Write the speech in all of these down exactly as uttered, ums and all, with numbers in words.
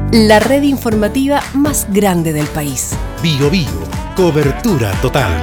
La red informativa más grande del país. Bio Bio, cobertura total.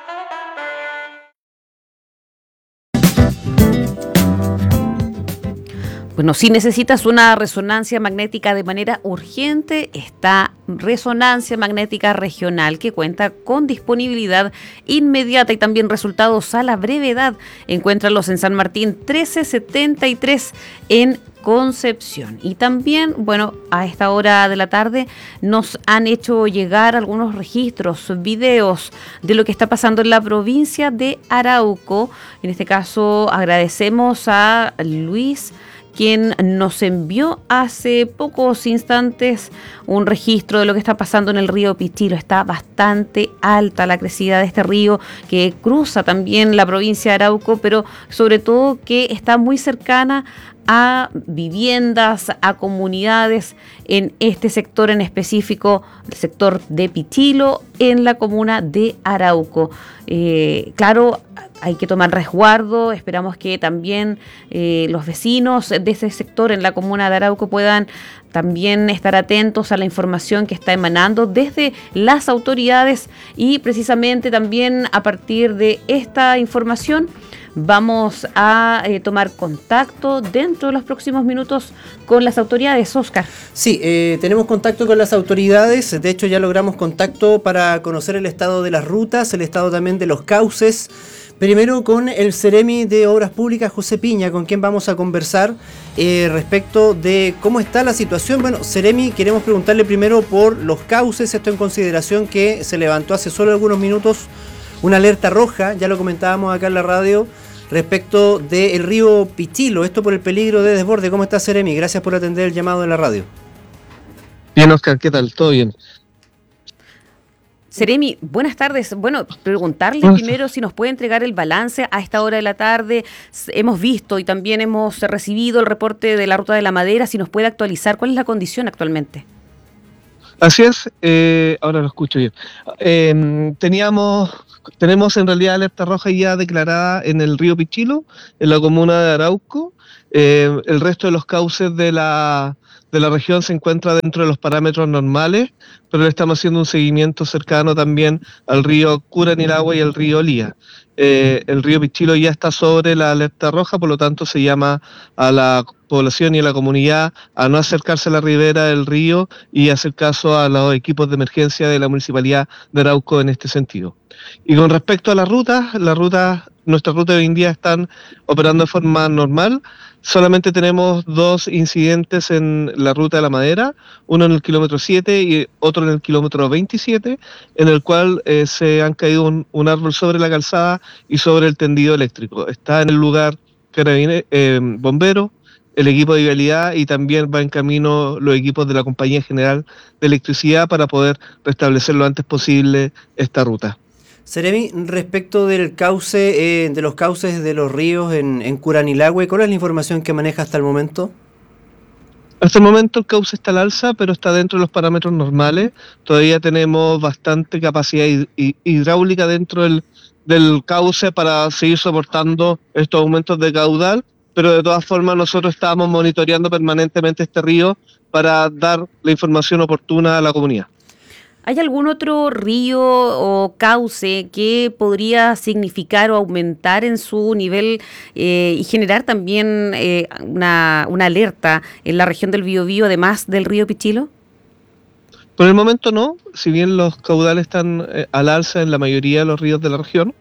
Bueno, si necesitas una resonancia magnética de manera urgente, está Resonancia Magnética Regional, que cuenta con disponibilidad inmediata y también resultados a la brevedad. Encuéntralos en San Martín trece setenta y tres en Concepción. Y también, bueno, a esta hora de la tarde nos han hecho llegar algunos registros, videos de lo que está pasando en la provincia de Arauco. En este caso, agradecemos a Luis, quien nos envió hace pocos instantes un registro de lo que está pasando en el río Pichilo. Está bastante alta la crecida de este río que cruza también la provincia de Arauco, pero sobre todo que está muy cercana a viviendas, a comunidades en este sector en específico, el sector de Pichilo, en la comuna de Arauco. Eh, claro, hay que tomar resguardo. Esperamos que también eh, los vecinos de ese sector en la comuna de Arauco puedan también estar atentos a la información que está emanando desde las autoridades, y precisamente también a partir de esta información vamos a eh, tomar contacto dentro de los próximos minutos con las autoridades. Óscar. Sí, eh, tenemos contacto con las autoridades. De hecho, ya logramos contacto para conocer el estado de las rutas, el estado también de los cauces. Primero con el Ceremi de Obras Públicas, José Piña, con quien vamos a conversar eh, respecto de cómo está la situación. Bueno, Ceremi, queremos preguntarle primero por los cauces, esto en consideración que se levantó hace solo algunos minutos una alerta roja, ya lo comentábamos acá en la radio, respecto del río Pichilo, esto por el peligro de desborde. ¿Cómo está, Ceremi? Gracias por atender el llamado de la radio. Bien, Oscar, ¿qué tal? ¿Todo bien? Ceremi, buenas tardes. Bueno, preguntarle Buenas primero si nos puede entregar el balance a esta hora de la tarde. Hemos visto y también hemos recibido el reporte de la Ruta de la Madera, si nos puede actualizar cuál es la condición actualmente. Así es, eh, ahora lo escucho bien. Eh, teníamos, tenemos en realidad alerta roja ya declarada en el río Pichilo, en la comuna de Arauco. Eh, el resto de los cauces de la, de la región se encuentra dentro de los parámetros normales, pero le estamos haciendo un seguimiento cercano también al río Curanilagua y al río Lía. Eh, el río Pichilo ya está sobre la alerta roja, por lo tanto se llama a la población y a la comunidad a no acercarse a la ribera del río y hacer caso a los equipos de emergencia de la Municipalidad de Arauco en este sentido. Y con respecto a las rutas, las rutas, nuestras rutas hoy en día están operando de forma normal. Solamente tenemos dos incidentes en la Ruta de la Madera, uno en el kilómetro siete y otro en el kilómetro veintisiete, en el cual eh, se han caído un, un árbol sobre la calzada y sobre el tendido eléctrico. Está en el lugar carabine, eh, bombero, el equipo de vialidad, y también va en camino los equipos de la Compañía General de Electricidad para poder restablecer lo antes posible esta ruta. Ceremi, respecto del cauce, eh, de los cauces de los ríos en, en Curanilagua, ¿cuál es la información que maneja hasta el momento? Hasta el momento el cauce está al alza, pero está dentro de los parámetros normales. Todavía tenemos bastante capacidad hidráulica dentro del, del cauce para seguir soportando estos aumentos de caudal, pero de todas formas nosotros estamos monitoreando permanentemente este río para dar la información oportuna a la comunidad. ¿Hay algún otro río o cauce que podría significar o aumentar en su nivel eh, y generar también eh, una, una alerta en la región del Biobío, además del río Pichilo? Por el momento no, si bien los caudales están eh, al alza en la mayoría de los ríos de la región,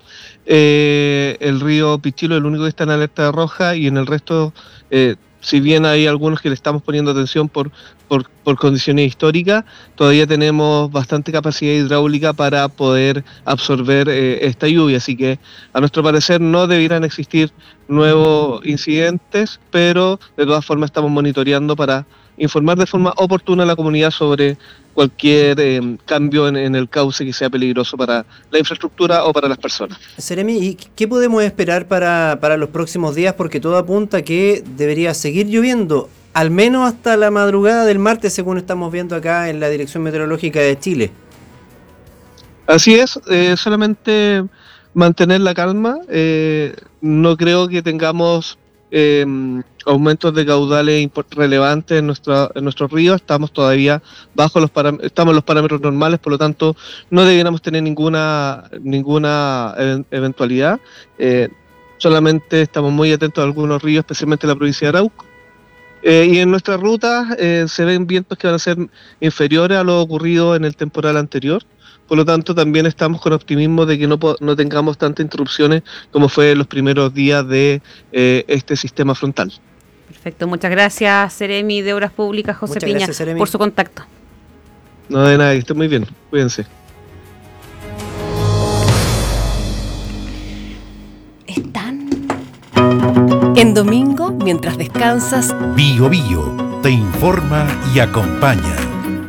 eh, el río Pichilo es el único que está en alerta roja, y en el resto, eh, si bien hay algunos que le estamos poniendo atención por, por, por condiciones históricas, todavía tenemos bastante capacidad hidráulica para poder absorber eh, esta lluvia, así que a nuestro parecer no debieran existir nuevos incidentes, pero de todas formas estamos monitoreando para informar de forma oportuna a la comunidad sobre cualquier eh, cambio en, en el cauce que sea peligroso para la infraestructura o para las personas. Ceremi, ¿y qué podemos esperar para, para los próximos días? Porque todo apunta a que debería seguir lloviendo, al menos hasta la madrugada del martes, según estamos viendo acá en la Dirección Meteorológica de Chile. Así es, eh, solamente mantener la calma. Eh, no creo que tengamos eh, aumentos de caudales relevantes en, nuestra, en nuestros ríos. Estamos todavía bajo los param- estamos en los parámetros normales, por lo tanto no debiéramos tener ninguna ninguna e- eventualidad. Eh, solamente estamos muy atentos a algunos ríos, especialmente en la provincia de Arauco. Eh, y en nuestras rutas eh, se ven vientos que van a ser inferiores a lo ocurrido en el temporal anterior. Por lo tanto, también estamos con optimismo de que no, po- no tengamos tantas interrupciones como fue en los primeros días de eh, este sistema frontal. Perfecto, muchas gracias, Seremi de Obras Públicas, José Muchas Piña, gracias, Seremi. por su contacto. No de nada, que estén muy bien. Cuídense. Están en domingo mientras descansas. Bio Bio te informa y acompaña.